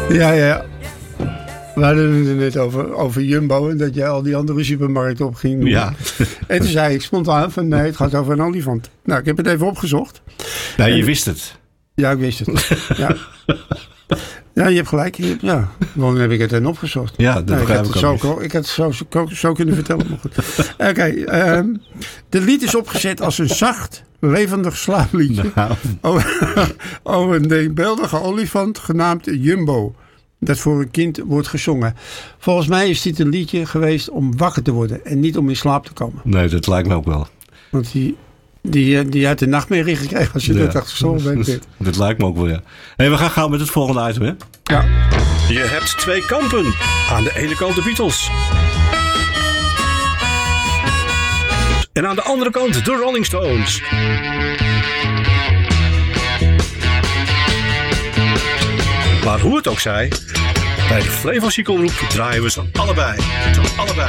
Ja. We hadden het net over Jumbo en dat jij al die andere supermarkten op ging noemen. Ja. En toen zei ik spontaan van nee, het gaat over een olifant. Nou, ik heb het even opgezocht. Nou, je wist het. Ja, ik wist het. Ja. Ja, je hebt gelijk. Ja, waarom heb ik het dan opgezocht? Ja, dat begrijp ik ook. Ik had het zo kunnen vertellen. Maar goed. Oké, de lied is opgezet als een zacht, levendig slaapliedje. Over een denkbeeldige olifant genaamd Jumbo. Dat voor een kind wordt gezongen. Volgens mij is dit een liedje geweest om wakker te worden. En niet om in slaap te komen. Nee, dat lijkt me ook wel. Want die had de nachtmerrie gekregen als je dat achter zo bent. Dat lijkt me ook wel, ja. Hey, we gaan gauw met het volgende item, hè? Ja. Je hebt twee kampen. Aan de ene kant de Beatles. En aan de andere kant de Rolling Stones. Maar hoe het ook zij, bij de Flevo Cykelgroep draaien we ze allebei.